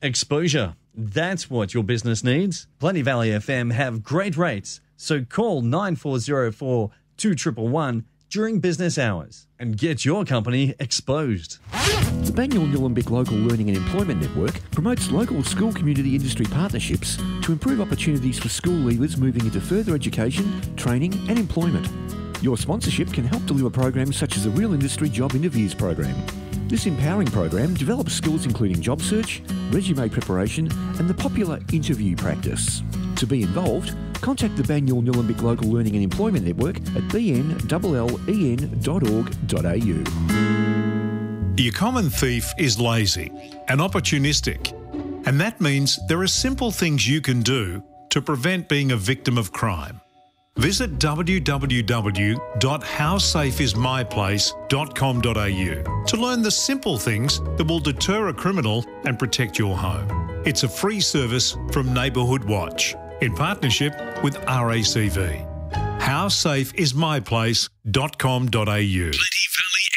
Exposure. That's what your business needs. Plenty Valley FM have great rates, so call 9404 2111 during business hours and get your company exposed. The Banyule Nillumbik Local Learning and Employment Network promotes local school community industry partnerships to improve opportunities for school leavers moving into further education, training and employment. Your sponsorship can help deliver programs such as the Real Industry Job Interviews program. This empowering program develops skills including job search, resume preparation and the popular interview practice. To be involved, contact the Banyule Nillumbik Local Learning and Employment Network at bnllen.org.au. Your common thief is lazy and opportunistic, and that means there are simple things you can do to prevent being a victim of crime. Visit www.howsafeismyplace.com.au to learn the simple things that will deter a criminal and protect your home. It's a free service from Neighbourhood Watch in partnership with RACV. Howsafeismyplace.com.au.